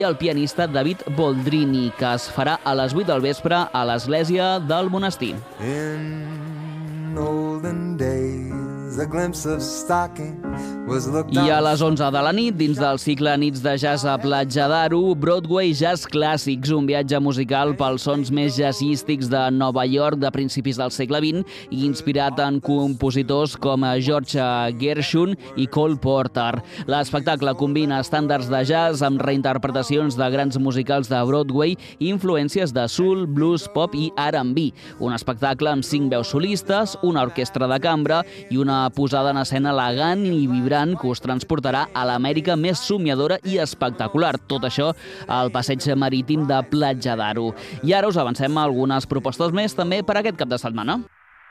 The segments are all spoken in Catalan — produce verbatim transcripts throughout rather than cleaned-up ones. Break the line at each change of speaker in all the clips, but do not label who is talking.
i el pianista David Boldrini, que es farà a les vuit del vespre a l'església del monestir.
In olden days, a glimpse of stocking was looked
I a
on.
les onze de la nit, dins del cicle Nits de Jazz a Platja d'Aro, Broadway Jazz Clàssics, un viatge musical pels sons més jazzístics de Nova York de principis del segle vint i inspirat en compositors com George Gershwin i Cole Porter. L'espectacle combina estàndards de jazz amb reinterpretacions de grans musicals de Broadway i influències de soul, blues, pop i R and B. Un espectacle amb cinc veus solistes, una orquestra de cambra i una posada en escena elegant i vibrant que us transportarà a l'Amèrica més somiadora i espectacular. Tot això al passeig marítim de Platja d'Aro. I ara us avancem a algunes propostes més també per aquest cap de setmana.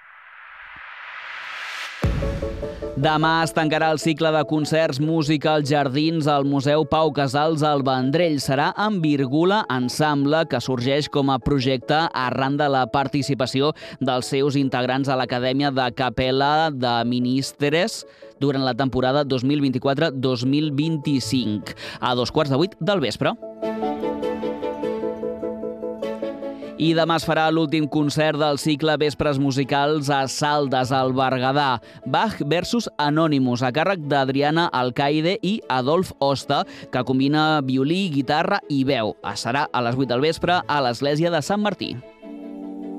Demà es tancarà el cicle de concerts Música als Jardins al Museu Pau Casals al Vendrell. Serà amb Virgula Ensemble, que sorgeix com a projecte arran de la participació dels seus integrants a l'Acadèmia de Capella de Ministres durant la temporada dos mil vint-i-quatre dos mil vint-i-cinc, a dos quarts de vuit del vespre. I demà es farà l'últim concert del cicle Vespres Musicals a Saldes, al Berguedà. Bach versus Anonymous, a càrrec d'Adriana Alcaide i Adolf Osta, que combina violí, guitarra i veu. Serà a les vuit del vespre a l'església de Sant Martí.